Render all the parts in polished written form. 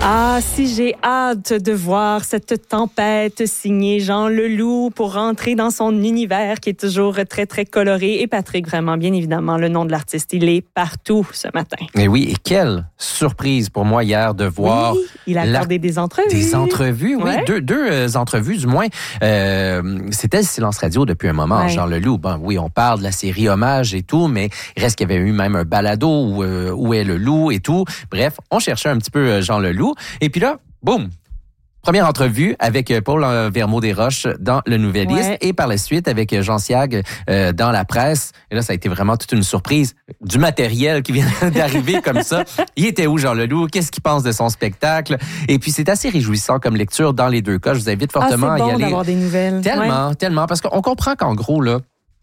Ah, si j'ai hâte de voir cette tempête signée Jean Leloup pour rentrer dans son univers qui est toujours très, très coloré. Et Patrick, vraiment, bien évidemment, le nom de l'artiste, il est partout ce matin. Et oui, et quelle surprise pour moi hier de voir... Oui, il a accordé des entrevues. Des entrevues, oui, ouais. deux entrevues du moins. C'était le silence radio depuis un moment, ouais. Jean Leloup. Bon, oui, on parle de la série Hommage et tout, mais il reste qu'il y avait eu même un balado où est le loup et tout. Bref, on cherchait un petit peu Jean Leloup. Et puis là, boum! Première entrevue avec Paul Vermeau-Desroches dans Le Nouvelliste et par la suite avec Jean Siag dans La Presse. Et là, ça a été vraiment toute une surprise. Du matériel qui vient d'arriver comme ça. Il était où, Jean Leloup? Qu'est-ce qu'il pense de son spectacle? Et puis, c'est assez réjouissant comme lecture dans les deux cas. Je vous invite fortement à y aller. C'est bon d'avoir des nouvelles. Tellement. Parce qu'on comprend qu'en gros, là,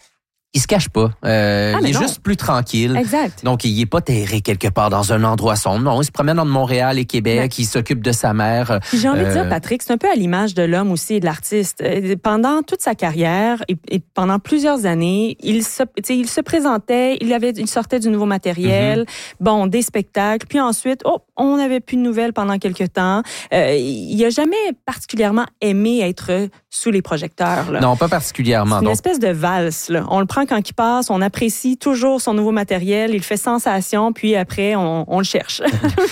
il se cache pas. Il est juste plus tranquille. Exact. Donc, il est pas terré quelque part dans un endroit sombre. Non, il se promène entre Montréal et Québec. Il s'occupe de sa mère. J'ai envie de dire, Patrick, c'est un peu à l'image de l'homme aussi et de l'artiste. Pendant toute sa carrière et pendant plusieurs années, il se présentait, il sortait du nouveau matériel, des spectacles. Puis ensuite, on n'avait plus de nouvelles pendant quelques temps. Il a jamais particulièrement aimé être sous les projecteurs. Là. Non, pas particulièrement. C'est une espèce de valse. Là. On le prend quand il passe, on apprécie toujours son nouveau matériel, il fait sensation, puis après, on le cherche.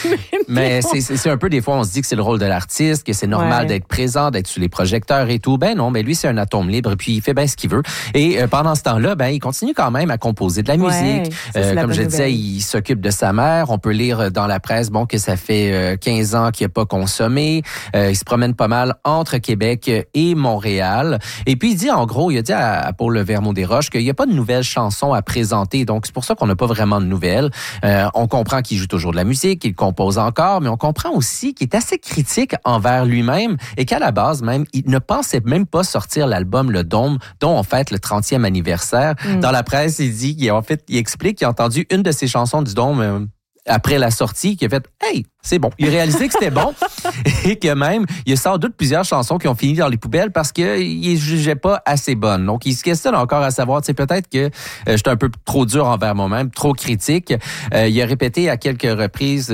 Mais c'est un peu, des fois, on se dit que c'est le rôle de l'artiste, que c'est normal d'être présent, d'être sous les projecteurs et tout. Ben non, mais lui, c'est un atome libre, puis il fait bien ce qu'il veut. Et pendant ce temps-là, il continue quand même à composer de la musique. Comme je disais, il s'occupe de sa mère. On peut lire dans la presse, que ça fait 15 ans qu'il n'a pas consommé. Il se promène pas mal entre Québec et Montréal. Et puis, il a dit à Paul Vermeau-Desroches qu'il n'y a pas de nouvelles chansons à présenter. Donc, c'est pour ça qu'on n'a pas vraiment de nouvelles. On comprend qu'il joue toujours de la musique, qu'il compose encore, mais on comprend aussi qu'il est assez critique envers lui-même et qu'à la base, même, il ne pensait même pas sortir l'album Le Dôme, dont on fête le 30e anniversaire. Dans la presse, il explique qu'il a entendu une de ses chansons du Dôme après la sortie, qu'il a fait « Hey, c'est bon ». Il a réalisé que c'était bon et que même, il y a sans doute plusieurs chansons qui ont fini dans les poubelles parce qu'il ne jugeait pas assez bonnes. Donc, il se questionne encore à savoir, peut-être que j'étais un peu trop dur envers moi-même, trop critique. Il a répété à quelques reprises,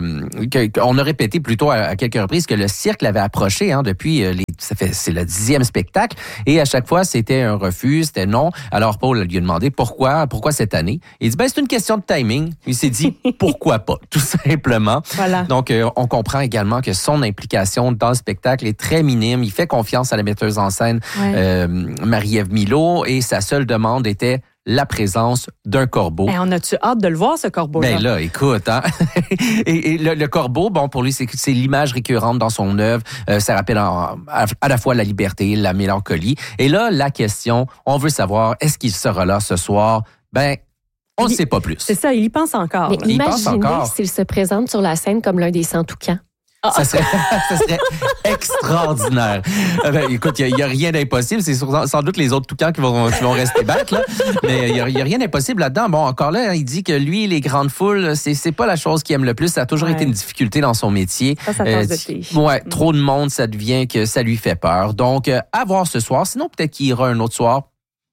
on a répété plutôt à quelques reprises que le cirque l'avait approché depuis c'est le 10e spectacle et à chaque fois, c'était un refus, c'était non. Alors, Paul lui a demandé pourquoi cette année. Il dit, c'est une question de timing. Il s'est dit, pourquoi pas, tout simplement. Voilà. Donc, on comprend également que son implication dans le spectacle est très minime. Il fait confiance à la metteuse en scène Marie-Ève Milot et sa seule demande était la présence d'un corbeau. On a-tu hâte de le voir, ce corbeau-là? Ben là, écoute, et le corbeau, pour lui, c'est l'image récurrente dans son œuvre. Ça rappelle à la fois la liberté, la mélancolie. Et là, la question, on veut savoir, est-ce qu'il sera là ce soir? On ne sait pas plus. C'est ça, il y pense encore. Mais imaginez s'il se présente sur la scène comme l'un des 100 toucans. Ça serait extraordinaire. Écoute, il n'y a rien d'impossible. C'est sans doute les autres toucans qui vont rester bêtes, là. Mais il y a rien d'impossible là-dedans. Bon, encore là, il dit que lui, les grandes foules, c'est pas la chose qu'il aime le plus. Ça a toujours été une difficulté dans son métier. Trop de monde, ça devient que ça lui fait peur. Donc, à voir ce soir. Sinon, peut-être qu'il ira un autre soir.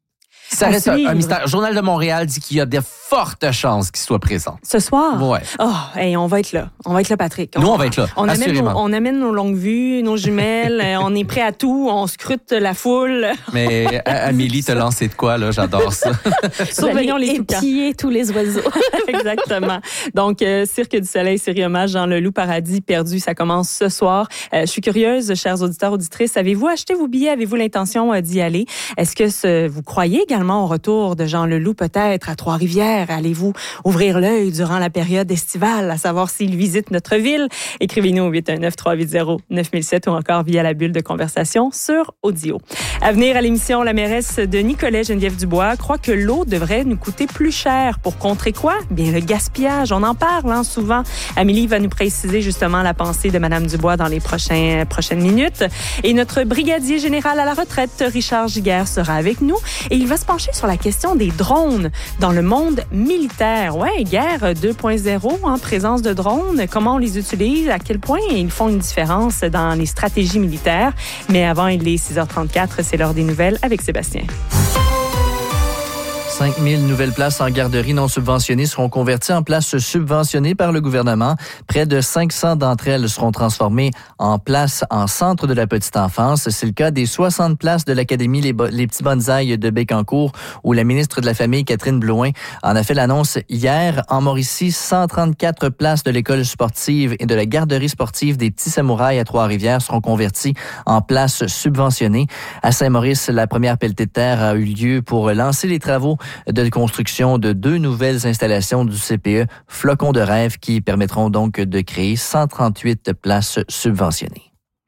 Ça reste un mystère. Le Journal de Montréal dit qu'il y a de fortes chances qu'il soit présent. Ce soir? Ouais. On va être là. On va être là, Patrick. Nous, on va être là, assurément. On amène nos longues vues, nos jumelles. On est prêt à tout. On scrute la foule. Mais Amélie te lancé de quoi, là? J'adore ça. Surveillons les toucans. Épier tous les oiseaux. Exactement. Donc, Cirque du Soleil, série hommage, Jean Leloup, Paradis perdu, ça commence ce soir. Je suis curieuse, chers auditeurs, auditrices, avez-vous acheté vos billets? Avez-vous l'intention d'y aller? Est-ce que vous croyez également au retour de Jean Leloup, peut-être à Trois-Rivières? Allez-vous ouvrir l'œil durant la période estivale, à savoir s'il visite notre ville? Écrivez-nous au 819-380-9007 ou encore via la bulle de conversation sur Audio. À venir à l'émission, la mairesse de Nicolet, Geneviève Dubois, croit que l'eau devrait nous coûter plus cher. Pour contrer quoi? Bien, le gaspillage. On en parle souvent. Amélie va nous préciser justement la pensée de Mme Dubois dans les prochaines minutes. Et notre brigadier général à la retraite, Richard Giguère, sera avec nous et il va se pencher sur la question des drones dans le monde militaire. Ouais, guerre 2.0, présence de drones, comment on les utilise, à quel point ils font une différence dans les stratégies militaires. Mais avant, il est 6h34, c'est l'heure des nouvelles avec Sébastien. 5 000 nouvelles places en garderie non subventionnées seront converties en places subventionnées par le gouvernement. Près de 500 d'entre elles seront transformées en places en centre de la petite enfance. C'est le cas des 60 places de l'Académie Les Petits Bonsaïs de Bécancour, où la ministre de la Famille, Catherine Blouin, en a fait l'annonce hier. En Mauricie, 134 places de l'école sportive et de la garderie sportive des Petits Samouraïs à Trois-Rivières seront converties en places subventionnées. À Saint-Maurice, la première pelletée de terre a eu lieu pour lancer les travaux de construction de 2 nouvelles installations du CPE Flocons de rêve qui permettront donc de créer 138 places subventionnées.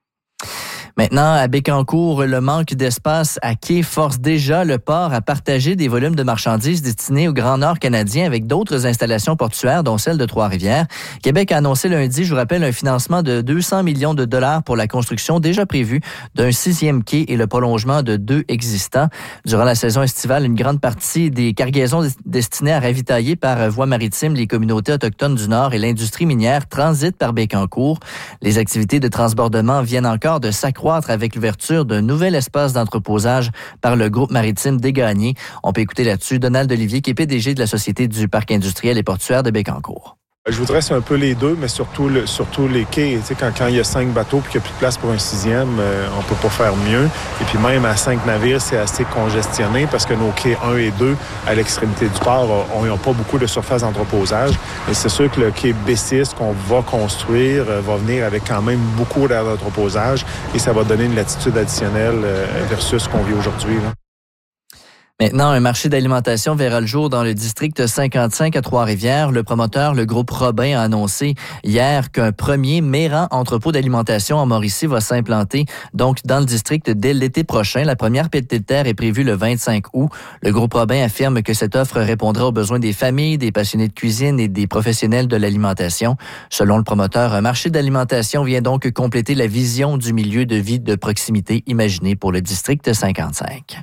Maintenant, à Bécancour, le manque d'espace à quai force déjà le port à partager des volumes de marchandises destinés au Grand Nord canadien avec d'autres installations portuaires, dont celle de Trois-Rivières. Québec a annoncé lundi, je vous rappelle, un financement de 200 millions de dollars pour la construction déjà prévue d'un 6e quai et le prolongement de 2 existants. Durant la saison estivale, une grande partie des cargaisons destinées à ravitailler par voie maritime les communautés autochtones du Nord et l'industrie minière transitent par Bécancour. Les activités de transbordement viennent encore de s'accroître avec l'ouverture d'un nouvel espace d'entreposage par le groupe maritime des Gagnés. On peut écouter là-dessus Donald Olivier, qui est PDG de la Société du Parc industriel et portuaire de Bécancour. Je voudrais c'est un peu les deux, mais surtout les quais. Tu sais, quand il y a 5 bateaux et qu'il n'y a plus de place pour un 6e, on peut pas faire mieux. Et puis même à 5 navires, c'est assez congestionné parce que nos quais 1 et 2, à l'extrémité du port, n'ont pas beaucoup de surface d'entreposage. Et c'est sûr que le quai B6 qu'on va construire va venir avec quand même beaucoup d'air d'entreposage et ça va donner une latitude additionnelle versus ce qu'on vit aujourd'hui, là. Maintenant, un marché d'alimentation verra le jour dans le district 55 à Trois-Rivières. Le promoteur, le groupe Robin, a annoncé hier qu'un premier Méran entrepôt d'alimentation en Mauricie va s'implanter donc dans le district dès l'été prochain. La première pelletée de terre est prévue le 25 août. Le groupe Robin affirme que cette offre répondra aux besoins des familles, des passionnés de cuisine et des professionnels de l'alimentation. Selon le promoteur, un marché d'alimentation vient donc compléter la vision du milieu de vie de proximité imaginé pour le district 55.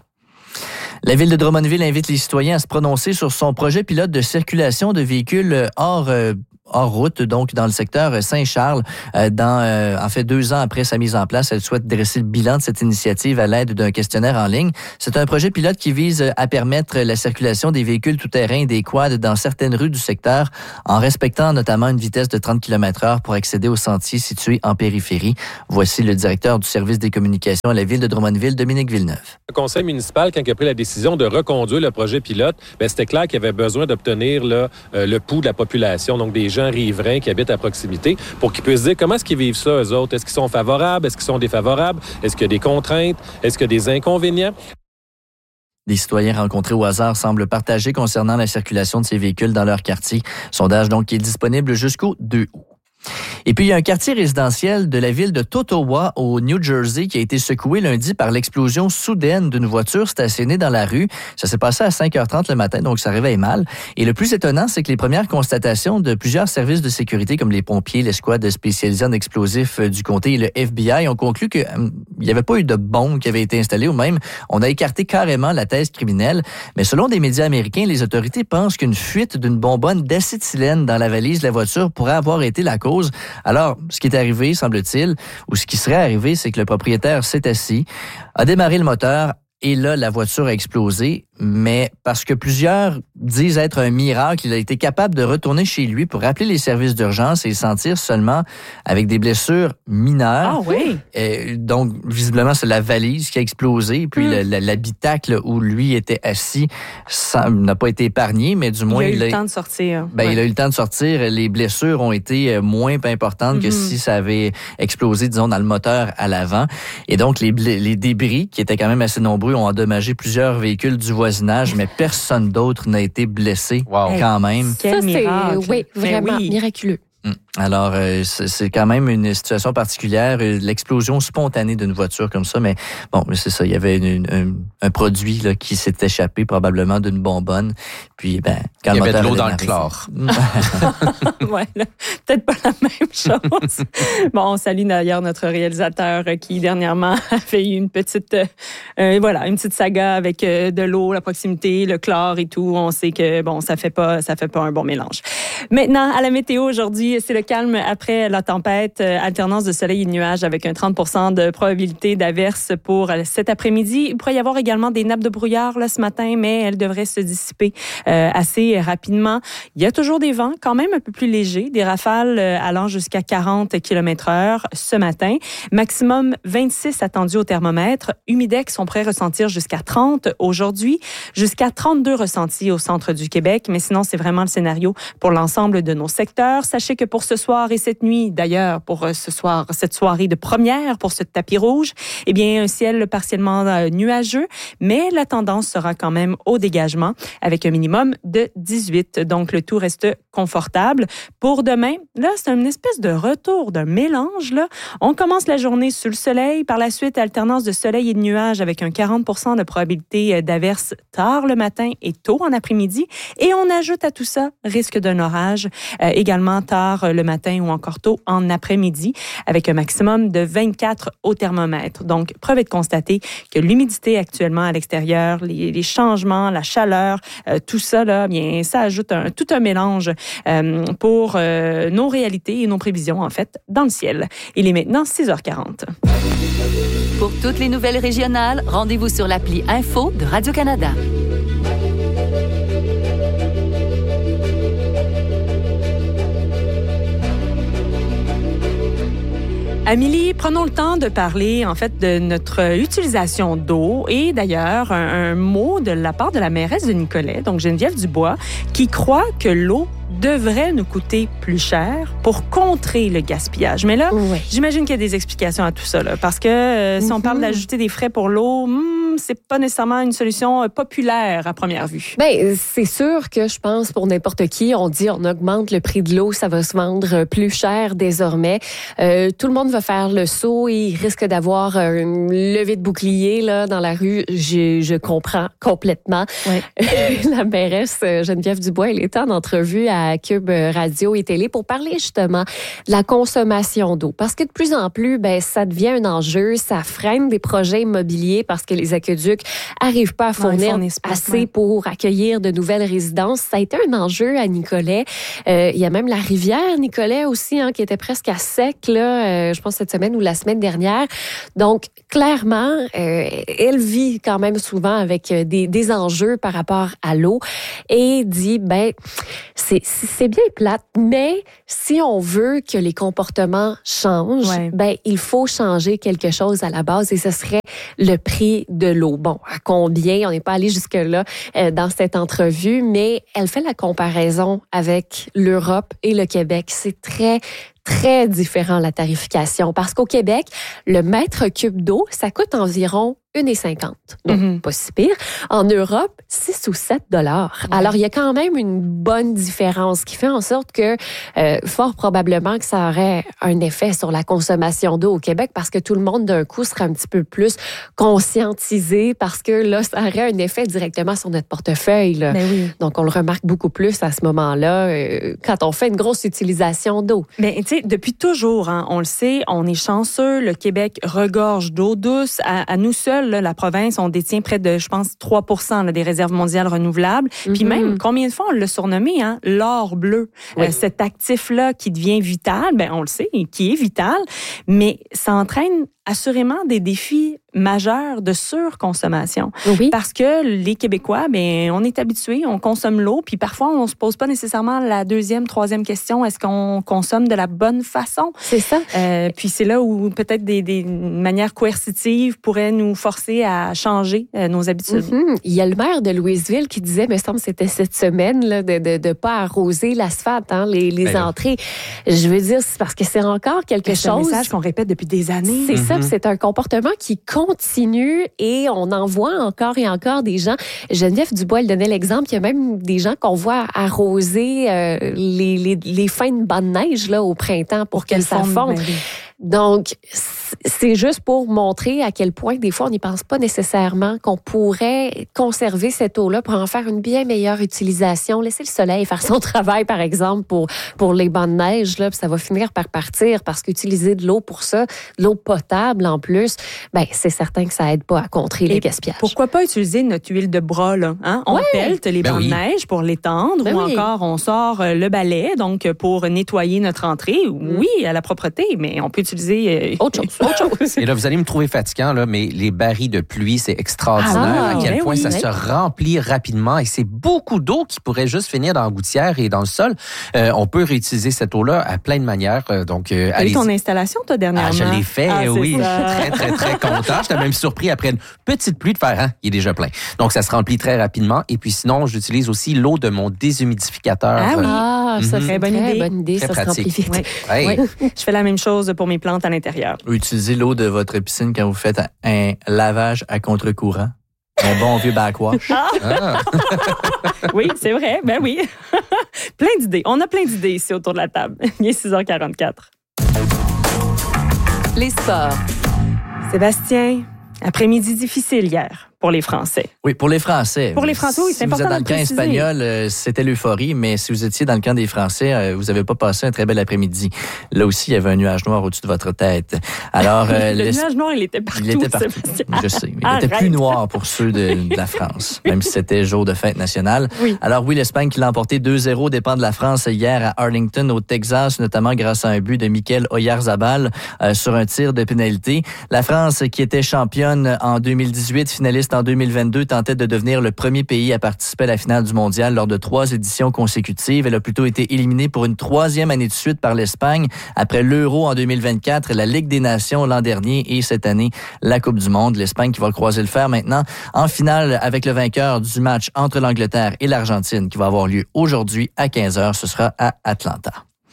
La Ville de Drummondville invite les citoyens à se prononcer sur son projet pilote de circulation de véhicules hors route, donc dans le secteur Saint-Charles. En fait, 2 ans après sa mise en place, elle souhaite dresser le bilan de cette initiative à l'aide d'un questionnaire en ligne. C'est un projet pilote qui vise à permettre la circulation des véhicules tout-terrain et des quads dans certaines rues du secteur, en respectant notamment une vitesse de 30 km/h pour accéder aux sentiers situés en périphérie. Voici le directeur du service des communications à la Ville de Drummondville, Dominique Villeneuve. Le conseil municipal, quand il a pris la décision de reconduire le projet pilote, c'était clair qu'il y avait besoin d'obtenir le pouls de la population, donc des gens riverains qui habitent à proximité, pour qu'ils puissent dire comment est-ce qu'ils vivent ça, eux autres. Est-ce qu'ils sont favorables? Est-ce qu'ils sont défavorables? Est-ce qu'il y a des contraintes? Est-ce qu'il y a des inconvénients? Des citoyens rencontrés au hasard semblent partager concernant la circulation de ces véhicules dans leur quartier. Sondage donc qui est disponible jusqu'au 2 août. Et puis, il y a un quartier résidentiel de la ville de Totowa, au New Jersey, qui a été secoué lundi par l'explosion soudaine d'une voiture stationnée dans la rue. Ça s'est passé à 5h30 le matin, donc ça réveille mal. Et le plus étonnant, c'est que les premières constatations de plusieurs services de sécurité, comme les pompiers, l'escouade spécialisée en explosifs du comté et le FBI, ont conclu qu'il n'y avait pas eu de bombe qui avait été installée, ou même on a écarté carrément la thèse criminelle. Mais selon des médias américains, les autorités pensent qu'une fuite d'une bonbonne d'acétylène dans la valise de la voiture pourrait avoir été la cause. Alors, ce qui est arrivé, semble-t-il, ou ce qui serait arrivé, c'est que le propriétaire s'est assis, a démarré le moteur, et là, la voiture a explosé. Mais parce que plusieurs disent être un miracle, il a été capable de retourner chez lui pour appeler les services d'urgence et s'en tire seulement avec des blessures mineures. Ah oui? Donc, visiblement, c'est la valise qui a explosé. Puis l'habitacle où lui était assis n'a pas été épargné, mais du moins... Il a eu le temps de sortir. Il a eu le temps de sortir. Les blessures ont été moins importantes que si ça avait explosé, disons, dans le moteur à l'avant. Et donc, les débris, qui étaient quand même assez nombreux, ont endommagé plusieurs véhicules du voisinage, mais personne d'autre n'a été blessé quand même. Quel miracle. Oui, vraiment miraculeux. Alors, c'est quand même une situation particulière, l'explosion spontanée d'une voiture comme ça, mais bon, c'est ça, il y avait un produit là, qui s'est échappé probablement d'une bonbonne, puis quand il y avait de l'eau dans démarré, le chlore. Ouais, peut-être pas la même chose. Bon, on salue d'ailleurs notre réalisateur qui dernièrement a fait une petite saga avec de l'eau, la proximité, le chlore et tout. On sait que bon, ça fait pas un bon mélange. Maintenant, à la météo aujourd'hui, Aujourd'hui, c'est le calme après la tempête. Alternance de soleil et de nuages avec un 30% de probabilité d'averse pour cet après-midi. Il pourrait y avoir également des nappes de brouillard là, ce matin, mais elles devraient se dissiper assez rapidement. Il y a toujours des vents quand même un peu plus légers, des rafales allant jusqu'à 40 km/h ce matin. Maximum 26 attendus au thermomètre. Humidex, on pourrait ressentir jusqu'à 30 aujourd'hui, jusqu'à 32 ressentis au centre du Québec. Mais sinon, c'est vraiment le scénario pour l'ensemble de nos secteurs. Sachez que pour ce soir et cette nuit, d'ailleurs, pour ce soir, cette soirée de première pour ce tapis rouge, eh bien, un ciel partiellement nuageux, mais la tendance sera quand même au dégagement avec un minimum de 18. Donc, le tout reste confortable. Pour demain, là, c'est une espèce de retour d'un mélange, là. On commence la journée sous le soleil. Par la suite, alternance de soleil et de nuages avec un 40% de probabilité d'averse tard le matin et tôt en après-midi. Et on ajoute à tout ça risque d'un orage également tard le matin ou encore tôt en après-midi avec un maximum de 24 au thermomètre. Donc, preuve est de constater que l'humidité actuellement à l'extérieur, les changements, la chaleur, tout ça, là, bien, ça ajoute tout un mélange pour nos réalités et nos prévisions, en fait, dans le ciel. Il est maintenant 6h40. Pour toutes les nouvelles régionales, rendez-vous sur l'appli Info de Radio-Canada. Amélie, prenons le temps de parler en fait de notre utilisation d'eau et d'ailleurs un mot de la part de la mairesse de Nicolet, donc Geneviève Dubois, qui croit que l'eau devrait nous coûter plus cher pour contrer le gaspillage. Mais là, j'imagine qu'il y a des explications à tout ça, là, parce que si on parle d'ajouter des frais pour l'eau, c'est pas nécessairement une solution populaire à première vue. Bien, c'est sûr que je pense pour n'importe qui, on dit on augmente le prix de l'eau, ça va se vendre plus cher désormais. Tout le monde va faire le saut et il risque d'avoir un lever de bouclier là dans la rue. Je comprends complètement. Ouais. La mairesse Geneviève Dubois, elle était en entrevue à Cube Radio et Télé pour parler justement de la consommation d'eau. Parce que de plus en plus, ben ça devient un enjeu, ça freine des projets immobiliers parce que les aqueducs n'arrivent pas à fournir assez pour accueillir de nouvelles résidences. Ça a été un enjeu à Nicolet. Il y a même la rivière Nicolet aussi qui était presque à sec, là, je pense cette semaine ou la semaine dernière. Donc, clairement, elle vit quand même souvent avec des enjeux par rapport à l'eau et dit, ben, c'est bien plate, mais si on veut que les comportements changent, ben, il faut changer quelque chose à la base et ce serait le prix de l'eau. Bon, à combien? On n'est pas allé jusque-là dans cette entrevue, mais elle fait la comparaison avec l'Europe et le Québec. C'est très différent la tarification parce qu'au Québec, le mètre cube d'eau, ça coûte environ 1,50. Donc, pas si pire. En Europe, 6 ou 7 $. Alors, il y a quand même une bonne différence qui fait en sorte que, fort probablement que ça aurait un effet sur la consommation d'eau au Québec parce que tout le monde, d'un coup, serait un petit peu plus conscientisé parce que là, ça aurait un effet directement sur notre portefeuille. Là. Oui. Donc, on le remarque beaucoup plus à ce moment-là quand on fait une grosse utilisation d'eau. Mais tu sais, depuis toujours, on le sait, on est chanceux. Le Québec regorge d'eau douce. À nous seuls, là, la province, on détient près de, je pense, 3% là, des réserves mondiales renouvelables. Puis même, combien de fois on l'a surnommé, l'or bleu. Oui. Cet actif-là qui devient vital, ben on le sait, qui est vital, mais ça entraîne assurément des défis majeurs de surconsommation. Oui. Parce que les Québécois, ben, on est habitués, on consomme l'eau, puis parfois, on se pose pas nécessairement la deuxième, troisième question, est-ce qu'on consomme de la bonne façon? C'est ça. Puis c'est là où peut-être des manières coercitives pourraient nous forcer à changer nos habitudes. Il y a le maire de Louisville qui disait, me semble que c'était cette semaine, là, de pas arroser l'asphalte, les entrées. Je veux dire, c'est parce que c'est encore quelque chose... C'est un message qu'on répète depuis des années. C'est ça. C'est un comportement qui continue et on en voit encore et encore des gens. Geneviève Dubois, elle donnait l'exemple. Il y a même des gens qu'on voit arroser les fins de bonne neige là, au printemps pour que ça fonde. Donc, c'est juste pour montrer à quel point, des fois, on n'y pense pas nécessairement qu'on pourrait conserver cette eau-là pour en faire une bien meilleure utilisation. Laisser le soleil faire son travail, par exemple, pour les bancs de neige, là, puis ça va finir par partir parce qu'utiliser de l'eau pour ça, de l'eau potable en plus, c'est certain que ça aide pas à contrer les gaspillages. Pourquoi pas utiliser notre huile de bras, là? Hein? On pelte les bancs de neige pour l'étendre ou encore on sort le balai, donc pour nettoyer notre entrée. Oui, à la propreté, mais on peut utiliser autre chose. Et là, vous allez me trouver fatigant, là, mais les barils de pluie, c'est extraordinaire à quel point ça se remplit rapidement et c'est beaucoup d'eau qui pourrait juste finir dans la gouttière et dans le sol. On peut réutiliser cette eau-là à plein de manières. Donc, allez-y. Ton installation, toi, dernièrement? Je l'ai fait, oui. Ça. Je suis très, très, très content. J'étais même surpris après une petite pluie de faire, il est déjà plein. Donc, ça se remplit très rapidement. Et puis, sinon, j'utilise aussi l'eau de mon déshumidificateur. Ça serait bonne idée. Très ça pratique. se remplit vite. Oui. Je fais la même chose pour mes plantes à l'intérieur. Utilisez l'eau de votre piscine quand vous faites un lavage à contre-courant. Un bon vieux backwash. Oui, c'est vrai. Ben oui. Plein d'idées. On a plein d'idées ici autour de la table. Il est 6h44. Les sports. Sébastien, après-midi difficile hier pour les Français. Oui, pour les Français. Pour les Français, oui, c'est important de vous êtes dans le camp espagnol, c'était l'euphorie, mais si vous étiez dans le camp des Français, vous n'avez pas passé un très bel après-midi. Là aussi, il y avait un nuage noir au-dessus de votre tête. Alors, le nuage noir, il était partout. Il était partout. Je sais. Il était plus noir pour ceux de la France, même si c'était jour de fête nationale. Oui. Alors oui, l'Espagne qui l'a emporté 2-0 dépend de la France hier à Arlington, au Texas, notamment grâce à un but de Mikel Oyarzabal sur un tir de pénalité. La France, qui était championne en 2018, finaliste en 2022, tentait de devenir le premier pays à participer à la finale du mondial lors de 3 éditions consécutives. Elle a plutôt été éliminée pour une 3e année de suite par l'Espagne après l'Euro en 2024, la Ligue des Nations l'an dernier et cette année, la Coupe du Monde. L'Espagne qui va croiser le fer maintenant en finale avec le vainqueur du match entre l'Angleterre et l'Argentine qui va avoir lieu aujourd'hui à 15h. Ce sera à Atlanta.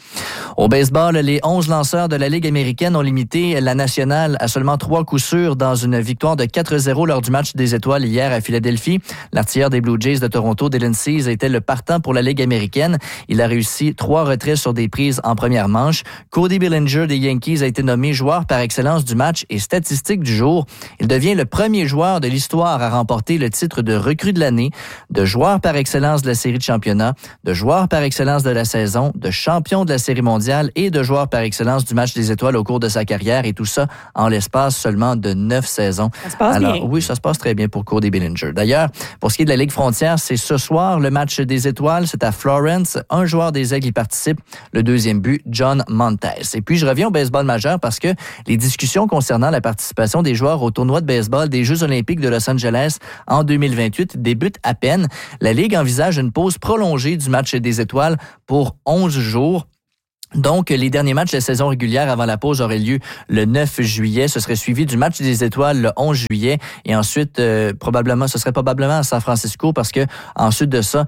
Au baseball, les 11 lanceurs de la Ligue américaine ont limité la nationale à seulement 3 coups sûrs dans une victoire de 4-0 lors du match des étoiles hier à Philadelphie. L'artilleur des Blue Jays de Toronto, Dylan Cease, était le partant pour la Ligue américaine. Il a réussi 3 retraits sur des prises en première manche. Cody Bellinger des Yankees a été nommé joueur par excellence du match et statistique du jour. Il devient le premier joueur de l'histoire à remporter le titre de recrue de l'année, de joueur par excellence de la série de championnat, de joueur par excellence de la saison, de champion de la série mondiale et de joueur par excellence du match des étoiles au cours de sa carrière, et tout ça en l'espace seulement de 9 saisons. Ça se passe bien. Oui, ça se passe très bien pour Cody Bellinger. D'ailleurs, pour ce qui est de la Ligue frontière, c'est ce soir le match des étoiles, c'est à Florence. Un joueur des Aigles y participe, le deuxième but, John Montes. Et puis, je reviens au baseball majeur parce que les discussions concernant la participation des joueurs au tournoi de baseball des Jeux olympiques de Los Angeles en 2028 débutent à peine. La Ligue envisage une pause prolongée du match des étoiles pour 11 jours. Donc, les derniers matchs de la saison régulière avant la pause auraient lieu le 9 juillet. Ce serait suivi du match des étoiles le 11 juillet. Et ensuite, ce serait probablement à San Francisco parce que ensuite de ça,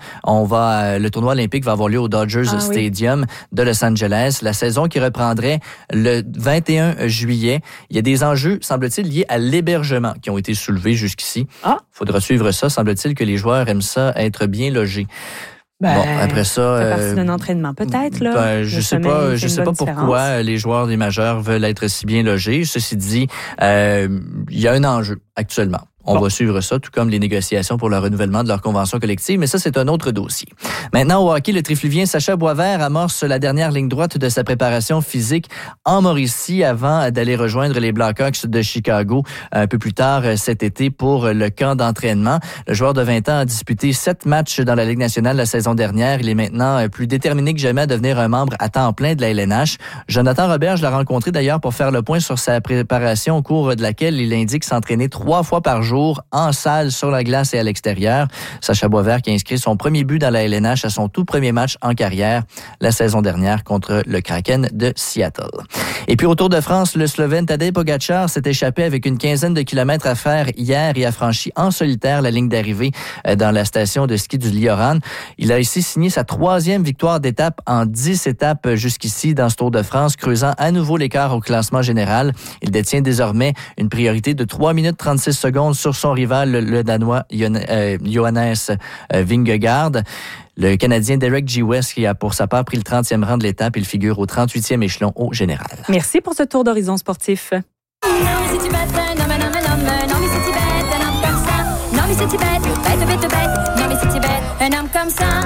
le tournoi olympique va avoir lieu au Dodgers Stadium de Los Angeles. La saison qui reprendrait le 21 juillet. Il y a des enjeux, semble-t-il, liés à l'hébergement qui ont été soulevés jusqu'ici. Faudra suivre ça. Semble-t-il que les joueurs aiment ça, être bien logés. Après ça, c'est partie d'un entraînement peut-être là. Je sais pas pourquoi les joueurs des majeurs veulent être si bien logés. Ceci dit, il y a un enjeu actuellement. On va suivre ça, tout comme les négociations pour le renouvellement de leur convention collective, mais ça, c'est un autre dossier. Maintenant, au hockey, le trifluvien Sacha Boisvert amorce la dernière ligne droite de sa préparation physique en Mauricie avant d'aller rejoindre les Blackhawks de Chicago un peu plus tard cet été pour le camp d'entraînement. Le joueur de 20 ans a disputé 7 matchs dans la Ligue nationale la saison dernière. Il est maintenant plus déterminé que jamais à devenir un membre à temps plein de la LNH. Jonathan Robert, je l'ai rencontré d'ailleurs pour faire le point sur sa préparation au cours de laquelle il indique s'entraîner 3 fois par jour en salle, sur la glace et à l'extérieur. Sacha Boisvert qui a inscrit son premier but dans la LNH à son tout premier match en carrière la saison dernière contre le Kraken de Seattle. Et puis au Tour de France, le Slovène Tadej Pogačar s'est échappé avec une quinzaine de kilomètres à faire hier et a franchi en solitaire la ligne d'arrivée dans la station de ski du Lioran. Il a ici signé sa 3e victoire d'étape en 10 étapes jusqu'ici dans ce Tour de France, creusant à nouveau l'écart au classement général. Il détient désormais une priorité de 3 minutes 36 secondes sur son rival, le Danois Johannes Vingegaard. Le Canadien Derek G. West qui a pour sa part pris le 30e rang de l'étape. Il figure au 38e échelon au général. Merci pour ce tour d'horizon sportif. mais c'est bête, non mais c'est bête, un homme comme ça.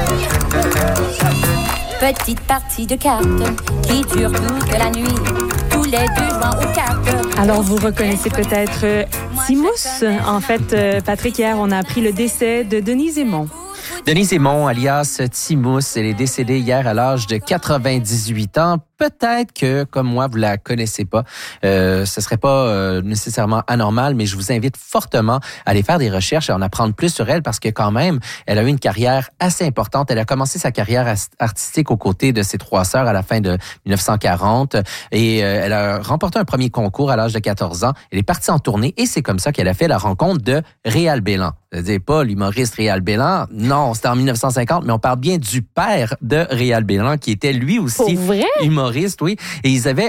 Petite partie de cartes qui dure toute la nuit, tous les 2 juin aux cartes. Alors, vous reconnaissez peut-être Timous. En fait, Patrick, hier, on a appris le décès de Denise Aymon. Denise Aymon, alias Timous, elle est décédée hier à l'âge de 98 ans. Peut-être que, comme moi, vous la connaissez pas. Ce serait pas nécessairement anormal, mais je vous invite fortement à aller faire des recherches et en apprendre plus sur elle parce que quand même, elle a eu une carrière assez importante. Elle a commencé sa carrière artistique aux côtés de ses 3 sœurs à la fin de 1940 et elle a remporté un premier concours à l'âge de 14 ans. Elle est partie en tournée et c'est comme ça qu'elle a fait la rencontre de Réal Bélan. C'est pas l'humoriste Réal Bélan. Non, c'était en 1950, mais on parle bien du père de Réal Bélan qui était lui aussi humoriste, oui. Et ils avaient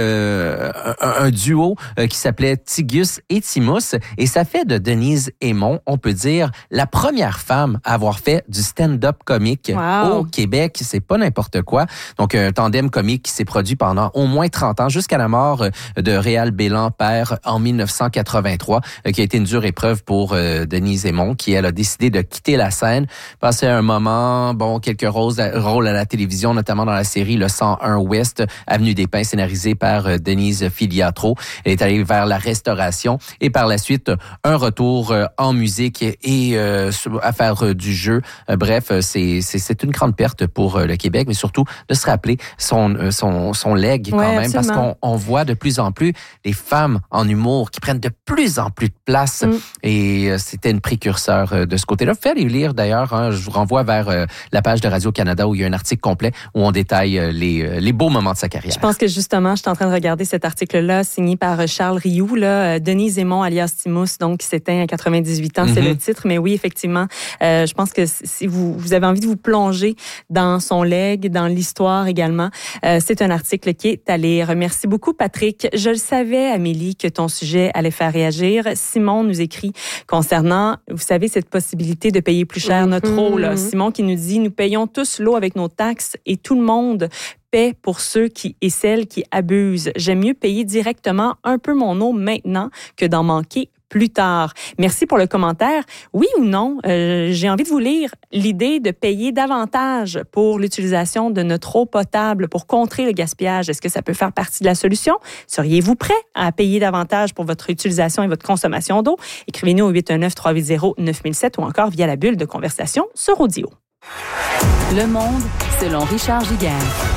un duo qui s'appelait Tigus et Timous. Et ça fait de Denise Aymon, on peut dire, la première femme à avoir fait du stand-up comique au Québec. C'est pas n'importe quoi. Donc, un tandem comique qui s'est produit pendant au moins 30 ans jusqu'à la mort de Réal Bélan, père, en 1983, qui a été une dure épreuve pour Denise Aymon, qui, elle, a décidé de quitter la scène, passer un moment, quelques rôles à la télévision, notamment dans la série Le 101 Ouest, Avenue des Pins, scénarisée par Denise Filiatro. Elle est allée vers la restauration et par la suite, un retour en musique et à faire du jeu. Bref, c'est une grande perte pour le Québec, mais surtout de se rappeler son legs quand même, absolument. Parce qu'on voit de plus en plus les femmes en humour qui prennent de plus en plus de place et c'était une précurseur de ce côté-là. Vous pouvez aller lire d'ailleurs, je vous renvoie vers la page de Radio-Canada où il y a un article complet où on détaille les beaux moments de sa carrière. Je pense que justement, je suis en train de regarder cet article-là signé par Charles Rioux, Denise Aymon alias Timous, donc qui s'éteint à 98 ans, c'est le titre. Mais oui, effectivement, je pense que si vous avez envie de vous plonger dans son legs, dans l'histoire également, c'est un article qui est à lire. Merci beaucoup, Patrick. Je le savais, Amélie, que ton sujet allait faire réagir. Simon nous écrit concernant, vous savez, cette possibilité de payer plus cher notre eau. Là. Simon qui nous dit, nous payons tous l'eau avec nos taxes et tout le monde paie pour ceux et celles qui abusent. J'aime mieux payer directement un peu mon eau maintenant que d'en manquer plus tard. Merci pour le commentaire. Oui ou non, j'ai envie de vous lire l'idée de payer davantage pour l'utilisation de notre eau potable pour contrer le gaspillage. Est-ce que ça peut faire partie de la solution? Seriez-vous prêt à payer davantage pour votre utilisation et votre consommation d'eau? Écrivez-nous au 819-380-9007 ou encore via la bulle de conversation sur Audio. Le monde selon Richard Giguère.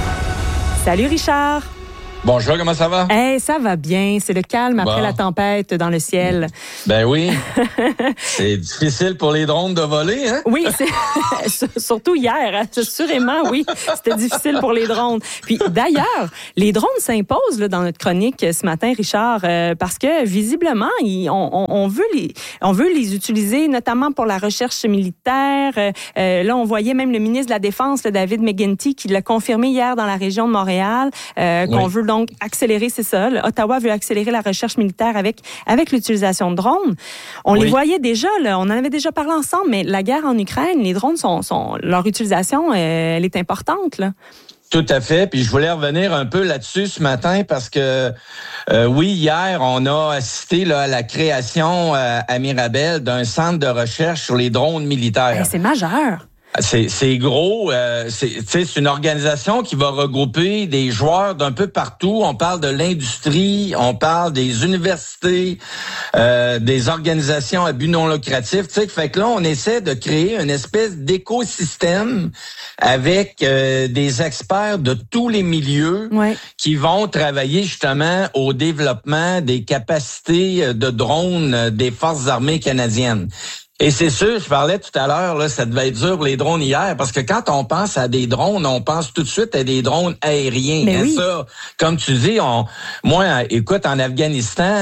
Salut Richard! Bonjour, comment ça va? Ça va bien. C'est le calme après la tempête dans le ciel. Ben oui. C'est difficile pour les drones de voler, hein? Oui, surtout hier. Assurément, oui. C'était difficile pour les drones. Puis d'ailleurs, les drones s'imposent là, dans notre chronique ce matin, Richard, parce que visiblement, on veut les utiliser, notamment pour la recherche militaire. Là, on voyait même le ministre de la Défense, David McGuinty, qui l'a confirmé hier dans la région de Montréal, qu'on veut donc accélérer, c'est ça. Ottawa veut accélérer la recherche militaire avec l'utilisation de drones. On les voyait déjà, là, on en avait déjà parlé ensemble, mais la guerre en Ukraine, les drones leur utilisation, elle est importante, là. Tout à fait. Puis je voulais revenir un peu là-dessus ce matin parce que, hier, on a assisté à la création à Mirabel d'un centre de recherche sur les drones militaires. C'est majeur. C'est gros. C'est une organisation qui va regrouper des joueurs d'un peu partout. On parle de l'industrie, on parle des universités, des organisations à but non lucratif. Fait que là, on essaie de créer une espèce d'écosystème avec des experts de tous les milieux qui vont travailler justement au développement des capacités de drones des Forces armées canadiennes. Et c'est sûr, je parlais tout à l'heure, là, ça devait être dur les drones hier, parce que quand on pense à des drones, on pense tout de suite à des drones aériens. Mais oui. Ça, comme tu dis, moi, écoute, en Afghanistan,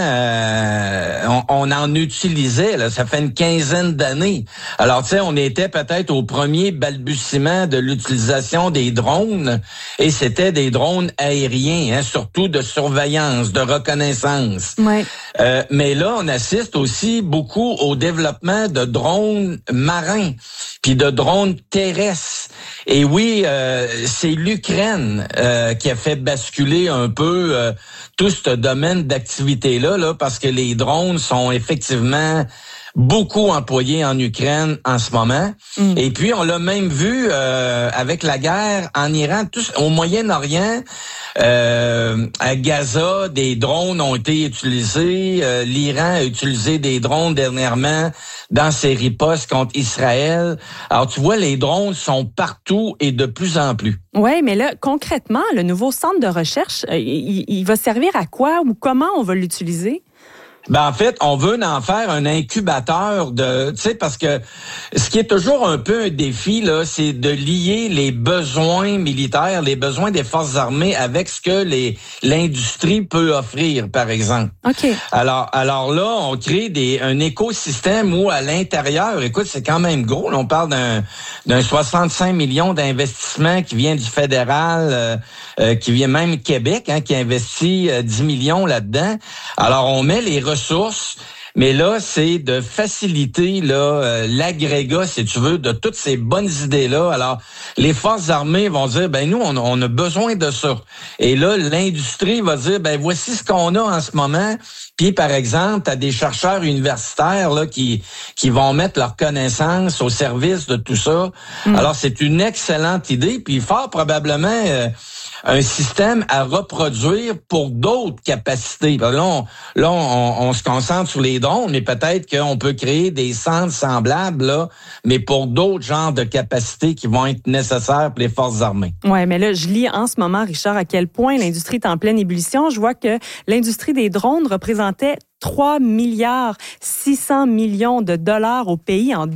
on en utilisait, là, ça fait une quinzaine d'années. Alors, tu sais, on était peut-être au premier balbutiement de l'utilisation des drones, et c'était des drones aériens, surtout de surveillance, de reconnaissance. Ouais. Mais là, on assiste aussi beaucoup au développement de drones marins, puis de drones terrestres. Et oui, c'est l'Ukraine qui a fait basculer un peu tout ce domaine d'activité-là, parce que les drones sont effectivement beaucoup employés en Ukraine en ce moment. Et puis, on l'a même vu avec la guerre en Iran, au Moyen-Orient, à Gaza, des drones ont été utilisés. L'Iran a utilisé des drones dernièrement dans ses ripostes contre Israël. Alors, tu vois, les drones sont partout et de plus en plus. Oui, mais là, concrètement, le nouveau centre de recherche, il va servir à quoi ou comment on va l'utiliser? Ben, en fait, on veut en faire un incubateur parce que ce qui est toujours un peu un défi, là, c'est de lier les besoins militaires, les besoins des forces armées avec ce que l'industrie peut offrir, par exemple. OK. Alors là, on crée un écosystème où à l'intérieur, écoute, c'est quand même gros. Là, on parle d'un 65 millions d'investissements qui vient du fédéral, qui vient même Québec, qui investit 10 millions là-dedans. Alors, on met les ressources, mais là, c'est de faciliter l'agrégat, si tu veux, de toutes ces bonnes idées-là. Alors, les forces armées vont dire, nous, on a besoin de ça. Et là, l'industrie va dire, voici ce qu'on a en ce moment. Puis, par exemple, tu as des chercheurs universitaires là qui vont mettre leurs connaissances au service de tout ça. Alors, c'est une excellente idée. Puis, fort probablement... un système à reproduire pour d'autres capacités. Là, on se concentre sur les drones, mais peut-être qu'on peut créer des centres semblables, là, mais pour d'autres genres de capacités qui vont être nécessaires pour les forces armées. Oui, mais là, je lis en ce moment, Richard, à quel point l'industrie est en pleine ébullition. Je vois que l'industrie des drones représentait 3 milliards 600 millions de dollars au pays en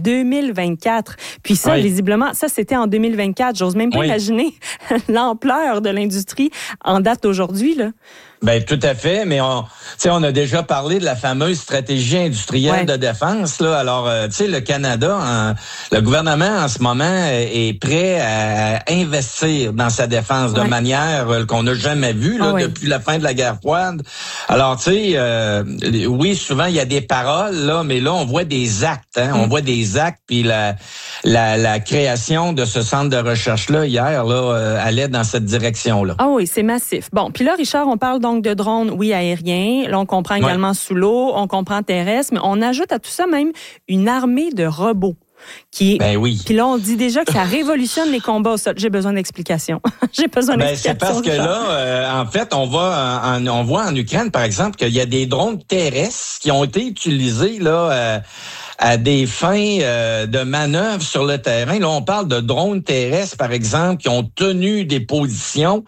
2024. Puis ça, visiblement, ça, c'était en 2024. J'ose même pas imaginer l'ampleur de l'industrie en date aujourd'hui, là. Tout à fait, mais on a déjà parlé de la fameuse stratégie industrielle de défense, là. Alors, le Canada, le gouvernement en ce moment est prêt à investir dans sa défense de manière qu'on n'a jamais vue depuis la fin de la guerre froide. Alors, oui, souvent il y a des paroles là, mais là on voit des actes, on voit des actes, puis la création de ce centre de recherche là hier là allait dans cette direction là. Ah oui, c'est massif. Bon, puis là Richard, on parle donc de drones, aériens. Là, on comprend également sous l'eau, on comprend terrestre, mais on ajoute à tout ça même une armée de robots. Puis là, on dit déjà que ça révolutionne les combats au sol. J'ai besoin d'explications. J'ai besoin d'explications. C'est parce que là, en fait, on voit en Ukraine, par exemple, qu'il y a des drones terrestres qui ont été utilisés là à des fins de manœuvre sur le terrain. Là, on parle de drones terrestres, par exemple, qui ont tenu des positions.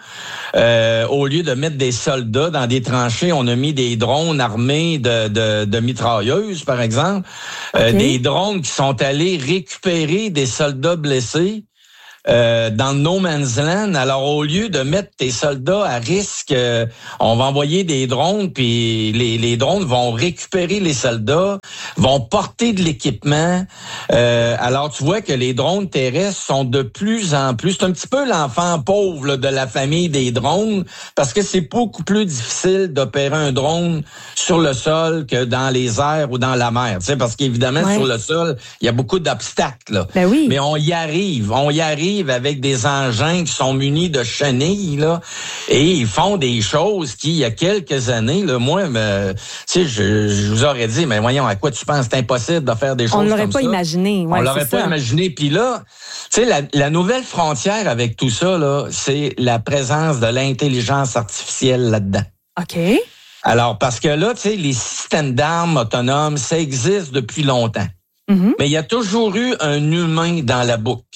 Au lieu de mettre des soldats dans des tranchées, on a mis des drones armés de mitrailleuses, par exemple. Des drones qui sont allés récupérer des soldats blessés dans No Man's Land. Alors, au lieu de mettre tes soldats à risque, on va envoyer des drones, puis les drones vont récupérer les soldats, vont porter de l'équipement. Alors, tu vois que les drones terrestres sont de plus en plus... C'est un petit peu l'enfant pauvre là, de la famille des drones, parce que c'est beaucoup plus difficile d'opérer un drone sur le sol que dans les airs ou dans la mer. Tu sais, parce qu'évidemment, sur le sol, il y a beaucoup d'obstacles. Là. Mais on y arrive avec des engins qui sont munis de chenilles, là, et ils font des choses qui, il y a quelques années, là, moi, tu sais, je vous aurais dit, mais voyons, à quoi tu penses? C'est impossible de faire des choses comme ça. On l'aurait pas imaginé. On l'aurait pas imaginé. Puis là, tu sais, la nouvelle frontière avec tout ça, là, c'est la présence de l'intelligence artificielle là-dedans. OK. Alors, parce que là, tu sais, les systèmes d'armes autonomes, ça existe depuis longtemps. Mais il y a toujours eu un humain dans la boucle.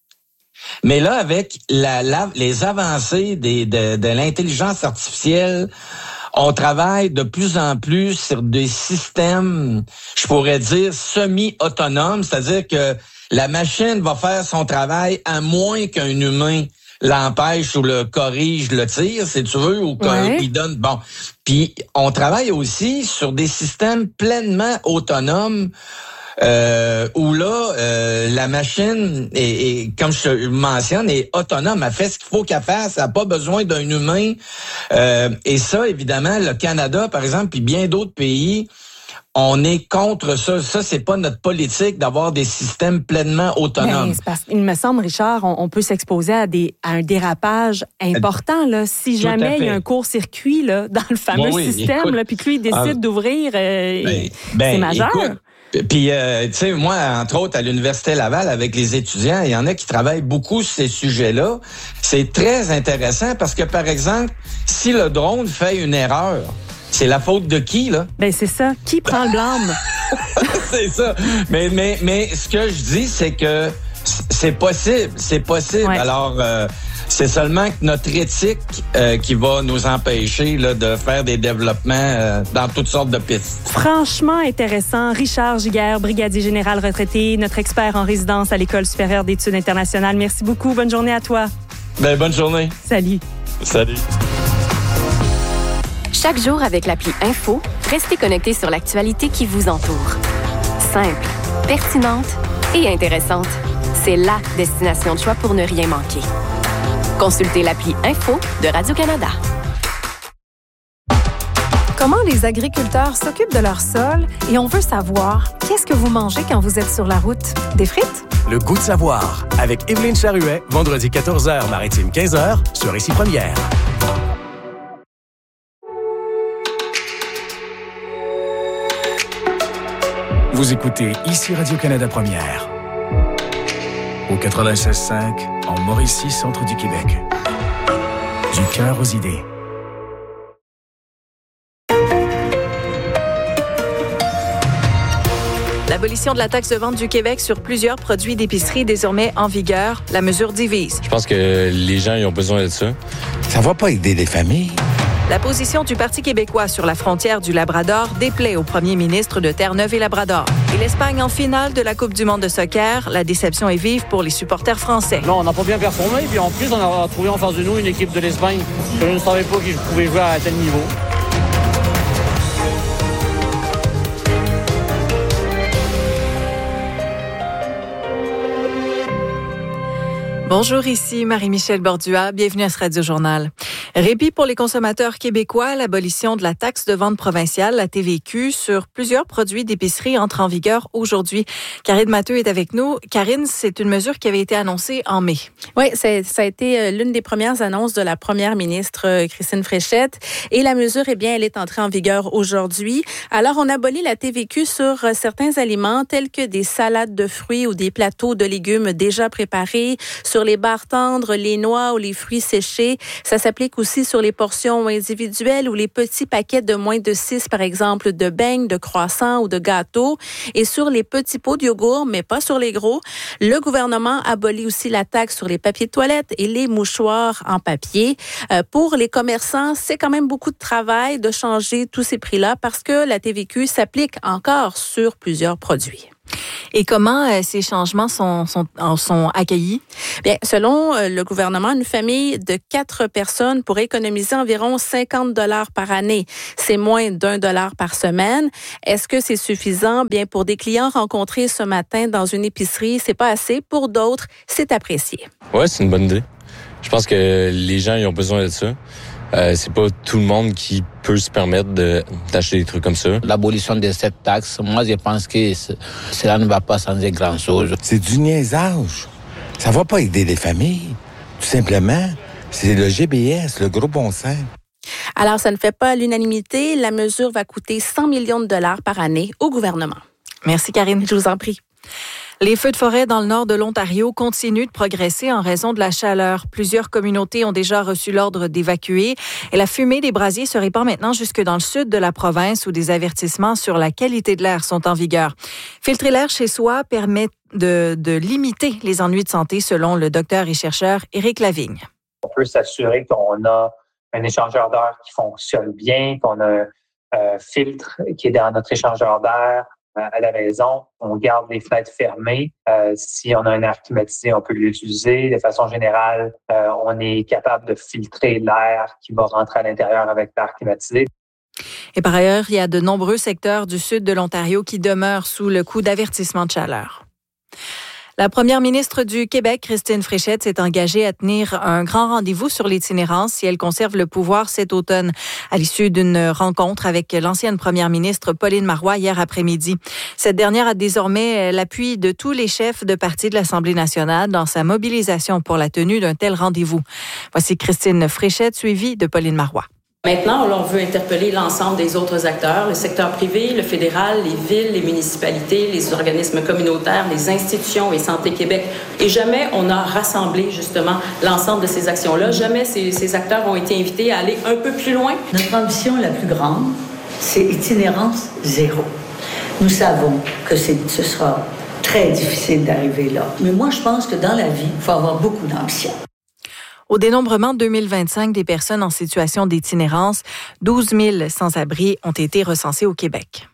Mais là, avec les avancées de l'intelligence artificielle, on travaille de plus en plus sur des systèmes, je pourrais dire, semi-autonomes, c'est-à-dire que la machine va faire son travail à moins qu'un humain l'empêche ou le corrige le tir, si tu veux, ou qu'il donne... Bon. Puis, on travaille aussi sur des systèmes pleinement autonomes où là, la machine est, comme je le mentionne, est autonome. Elle fait ce qu'il faut qu'elle fasse. Elle n'a pas besoin d'un humain. Et ça, évidemment, le Canada, par exemple, puis bien d'autres pays, on est contre ça. Ça, c'est pas notre politique d'avoir des systèmes pleinement autonomes. Ben, parce qu'il me semble, Richard, on peut s'exposer à un dérapage important. Là. Si jamais il y a un court-circuit là, dans le fameux système, puis que lui, il décide d'ouvrir, c'est majeur. Puis, tu sais, moi, entre autres, à l'Université Laval, avec les étudiants, il y en a qui travaillent beaucoup sur ces sujets-là. C'est très intéressant parce que, par exemple, si le drone fait une erreur, c'est la faute de qui, là? Ben c'est ça. Qui prend le blâme? C'est ça. Mais ce que je dis, c'est que c'est possible. C'est possible. Ouais. Alors, c'est seulement que notre éthique qui va nous empêcher là, de faire des développements dans toutes sortes de pistes. Franchement intéressant. Richard Giguère, brigadier général retraité, notre expert en résidence à l'École supérieure d'études internationales. Merci beaucoup. Bonne journée à toi. Ben, bonne journée. Salut. Salut. Chaque jour avec l'appli Info, restez connectés sur l'actualité qui vous entoure. Simple, pertinente et intéressante. C'est la destination de choix pour ne rien manquer. Consultez l'appli Info de Radio-Canada. Comment les agriculteurs s'occupent de leur sol et on veut savoir qu'est-ce que vous mangez quand vous êtes sur la route? Des frites? Le goût de savoir avec Évelyne Charuet, vendredi 14h, maritime 15h sur Ici Première. Vous écoutez Ici Radio-Canada Première. Au 96.5, en Mauricie, centre du Québec. Du cœur aux idées. L'abolition de la taxe de vente du Québec sur plusieurs produits d'épicerie est désormais en vigueur. La mesure divise. Je pense que les gens ils ont besoin de ça. Ça va pas aider les familles. La position du Parti québécois sur la frontière du Labrador déplaît au premier ministre de Terre-Neuve et Labrador. Et l'Espagne en finale de la Coupe du monde de soccer. La déception est vive pour les supporters français. Non, on n'a pas bien performé. Puis en plus, on a trouvé en face de nous une équipe de l'Espagne que je ne savais pas qu'ils pouvaient jouer à tel niveau. Bonjour, ici Marie-Michel Bordua. Bienvenue à ce Radio-Journal. Répit pour les consommateurs québécois, l'abolition de la taxe de vente provinciale, la TVQ, sur plusieurs produits d'épicerie entre en vigueur aujourd'hui. Karine Matteux est avec nous. Karine, c'est une mesure qui avait été annoncée en mai. Oui, ça a été l'une des premières annonces de la première ministre Christine Fréchette. Et la mesure, eh bien, elle est entrée en vigueur aujourd'hui. Alors, on abolit la TVQ sur certains aliments tels que des salades de fruits ou des plateaux de légumes déjà préparés, sur les barres tendres, les noix ou les fruits séchés. Ça s'applique aussi sur les portions individuelles ou les petits paquets de moins de 6, par exemple, de beignes, de croissants ou de gâteaux. Et sur les petits pots de yogourt, mais pas sur les gros. Le gouvernement abolit aussi la taxe sur les papiers de toilette et les mouchoirs en papier. Pour les commerçants, c'est quand même beaucoup de travail de changer tous ces prix-là parce que la TVQ s'applique encore sur plusieurs produits. Et comment ces changements sont accueillis? Bien, selon le gouvernement, une famille de 4 personnes pourrait économiser environ 50 $ par année. C'est moins d'$1 par semaine. Est-ce que c'est suffisant? Bien, pour des clients rencontrés ce matin dans une épicerie, c'est pas assez. Pour d'autres, c'est apprécié. Ouais, c'est une bonne idée. Je pense que les gens ils ont besoin de ça. C'est pas tout le monde qui peut se permettre d'acheter des trucs comme ça. L'abolition de cette taxe, moi, je pense que cela ne va pas changer grand-chose. C'est du niaisage. Ça va pas aider les familles. Tout simplement, c'est le GBS, le gros bon sens. Alors, ça ne fait pas l'unanimité. La mesure va coûter 100 millions de dollars par année au gouvernement. Merci, Karine. Je vous en prie. Les feux de forêt dans le nord de l'Ontario continuent de progresser en raison de la chaleur. Plusieurs communautés ont déjà reçu l'ordre d'évacuer et la fumée des brasiers se répand maintenant jusque dans le sud de la province où des avertissements sur la qualité de l'air sont en vigueur. Filtrer l'air chez soi permet de limiter les ennuis de santé selon le docteur et chercheur Éric Lavigne. On peut s'assurer qu'on a un échangeur d'air qui fonctionne bien, qu'on a un filtre qui est dans notre échangeur d'air. À la maison, on garde les fenêtres fermées. Si on a un air climatisé, on peut l'utiliser. De façon générale, on est capable de filtrer l'air qui va rentrer à l'intérieur avec l'air climatisé. Et par ailleurs, il y a de nombreux secteurs du sud de l'Ontario qui demeurent sous le coup d'avertissement de chaleur. La première ministre du Québec, Christine Fréchette, s'est engagée à tenir un grand rendez-vous sur l'itinérance si elle conserve le pouvoir cet automne, à l'issue d'une rencontre avec l'ancienne première ministre Pauline Marois hier après-midi. Cette dernière a désormais l'appui de tous les chefs de parti de l'Assemblée nationale dans sa mobilisation pour la tenue d'un tel rendez-vous. Voici Christine Fréchette, suivie de Pauline Marois. Maintenant, on veut interpeller l'ensemble des autres acteurs, le secteur privé, le fédéral, les villes, les municipalités, les organismes communautaires, les institutions et Santé Québec. Et jamais on a rassemblé justement l'ensemble de ces actions-là. Jamais ces acteurs ont été invités à aller un peu plus loin. Notre ambition la plus grande, c'est itinérance zéro. Nous savons que ce sera très difficile d'arriver là. Mais moi, je pense que dans la vie, il faut avoir beaucoup d'ambition. Au dénombrement 2025 des personnes en situation d'itinérance, 12 000 sans-abri ont été recensés au Québec.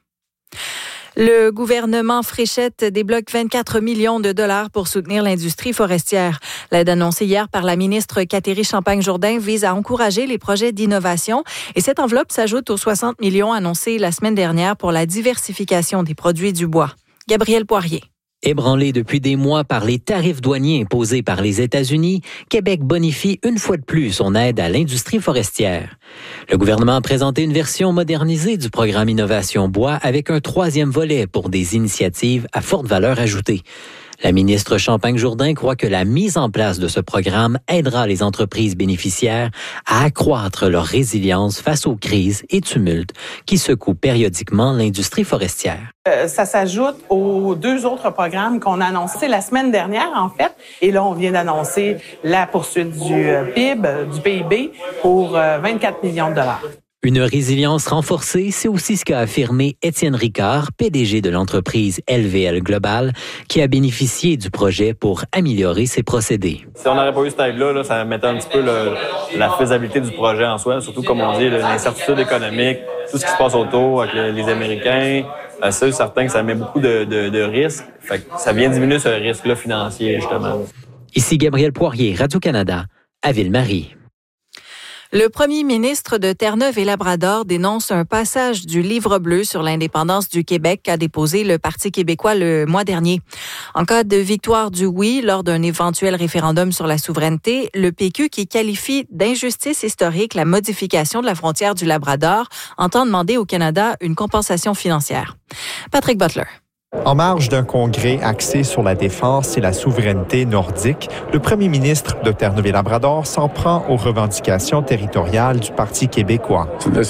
Le gouvernement Fréchette débloque 24 millions de dollars pour soutenir l'industrie forestière. L'aide annoncée hier par la ministre Catherine Champagne-Jourdain vise à encourager les projets d'innovation et cette enveloppe s'ajoute aux 60 millions annoncés la semaine dernière pour la diversification des produits du bois. Gabriel Poirier. Ébranlé depuis des mois par les tarifs douaniers imposés par les États-Unis, Québec bonifie une fois de plus son aide à l'industrie forestière. Le gouvernement a présenté une version modernisée du programme Innovation Bois avec un 3e volet pour des initiatives à forte valeur ajoutée. La ministre Champagne-Jourdain croit que la mise en place de ce programme aidera les entreprises bénéficiaires à accroître leur résilience face aux crises et tumultes qui secouent périodiquement l'industrie forestière. Ça s'ajoute aux 2 autres programmes qu'on a annoncés la semaine dernière, en fait. Et là, on vient d'annoncer la poursuite du PIB pour 24 millions de dollars. Une résilience renforcée, c'est aussi ce qu'a affirmé Étienne Ricard, PDG de l'entreprise LVL Global, qui a bénéficié du projet pour améliorer ses procédés. Si on n'aurait pas eu cette aide-là, ça mettait un petit peu la faisabilité du projet en soi, surtout, comme on dit, l'incertitude économique, tout ce qui se passe autour avec les Américains. C'est certain que ça met beaucoup de risques. Fait que ça vient diminuer ce risque-là financier, justement. Ici Gabriel Poirier, Radio-Canada, à Ville-Marie. Le premier ministre de Terre-Neuve et Labrador dénonce un passage du livre bleu sur l'indépendance du Québec qu'a déposé le Parti québécois le mois dernier. En cas de victoire du oui lors d'un éventuel référendum sur la souveraineté, le PQ, qui qualifie d'injustice historique la modification de la frontière du Labrador, entend demander au Canada une compensation financière. Patrick Butler. En marge d'un congrès axé sur la défense et la souveraineté nordique, le premier ministre de Terre-Neuve et Labrador s'en prend aux revendications territoriales du Parti québécois.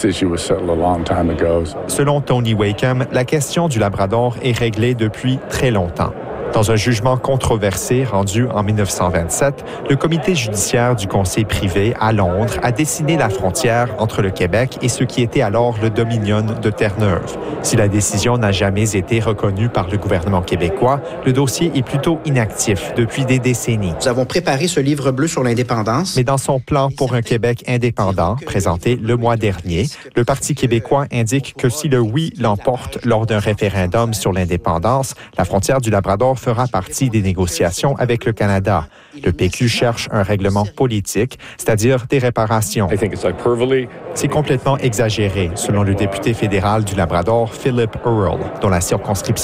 Selon Tony Wakeham, la question du Labrador est réglée depuis très longtemps. Dans un jugement controversé rendu en 1927, le comité judiciaire du Conseil privé à Londres a dessiné la frontière entre le Québec et ce qui était alors le Dominion de Terre-Neuve. Si la décision n'a jamais été reconnue par le gouvernement québécois, le dossier est plutôt inactif depuis des décennies. Nous avons préparé ce livre bleu sur l'indépendance. Mais dans son plan pour un Québec indépendant, présenté le mois dernier, le Parti québécois indique que si le oui l'emporte lors d'un référendum sur l'indépendance, la frontière du Labrador fera partie des négociations avec le Canada. Le PQ cherche un règlement politique, c'est-à-dire des réparations. C'est complètement exagéré, selon le député fédéral du Labrador, Philip Earle, dont la circonscription